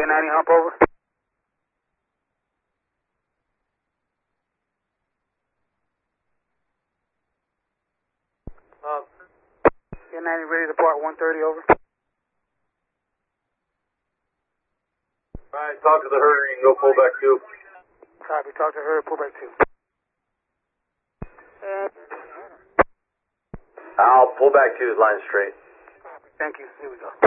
1090 hump over. Uh, 1090 ready to depart 130 over. Alright, talk to the herder, you can go pull back 2. Copy, talk to her, pull back 2. I'll pull back 2's line straight. Thank you, here we go.